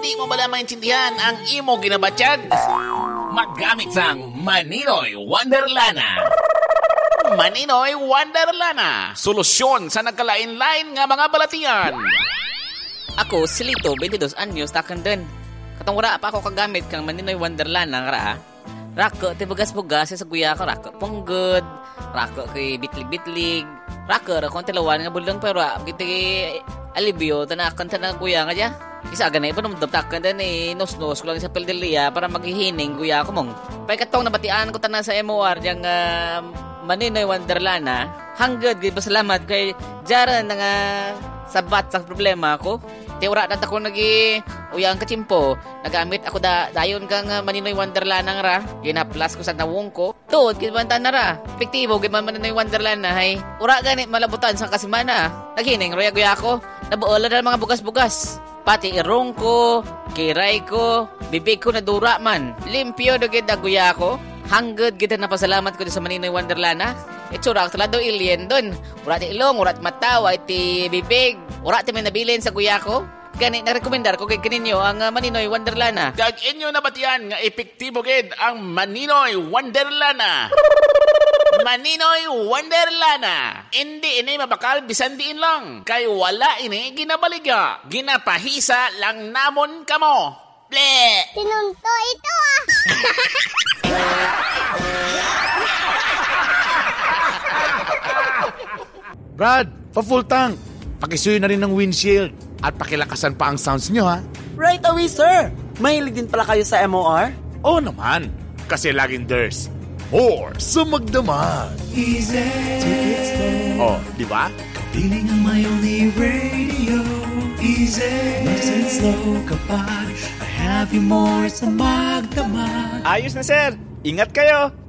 Hindi mo ba maintindihan ang imo ginabatyag? Maggamit sang Maninoy Wonderlana. Maninoy Wonderlana. Solusyon sa nagkalain-lain nga mga balatian. Ako, si Lito, 22 anyos, takan din. Katong wala pa ako kagamit kang Maninoy Wonderlana nga raa. Rako, tibugas-bugas sa guya ko, rako punggod, rako kay bitlig-bitlig, rako akong tilawan nga bulang pero kiti alibyo, tanakon tanang guya nga dya. Isa ganay pa numdaptakan din nos-nos ko lang sa peldelia para maghihining guya ko mong. Pagkatong nabatian ko tanan sa MOR diyang Maninoy Wonderlana, hanggad gid pasalamat kay jaran nga sabat sa problema ko. Tiwara na ako uyang kachimpo. Nagamit ako dayon kang Maninoy Wonderlana nga ra. Ginaplas ko sa nawong ko. Tuod, kinbantan na ra. Epektibo, giman Maninoy Wonderlana hay. Ura ganit malabutan sa kasimana. Naghining, roya-guya ako. Nabuola na mga bugas-bugas. Pati irong ko, kiray ko, bibig ko na dura man. Limpyo na gid guya ko. Hanggad gid na pasalamat ko sa Maninoy Wonderlana. Itsura ako talado alien dun. Urat ilong, urat mata, iti bibig. Urat may nabilin sa guya ko. Gani, narekomendar ko kay kaninyo ang Maninoy Wonderlana. Kag inyo nabatian nga epektibo gid ang Maninoy Wonderlana. Maninoy Wonderlana. Hindi ini mabakal bisan diin lang. Kay wala ini ginabaliga. Ginapahisa lang namon kamo. Ble! Tinunto ito Brad, pa-full tank. Pakisuyo na rin ng windshield at pakilakasan pa ang sounds nyo, ha? Right away, sir. Mahilig din pala kayo sa MOR? Oo naman. Kasi laging there's more sa magdamag. Easy. Take it slow. Oh, di ba? Kapiling ang my only radio. Easy. Nice and slow kapag I have you more sa magdamag. Ayos na, sir. Ingat kayo.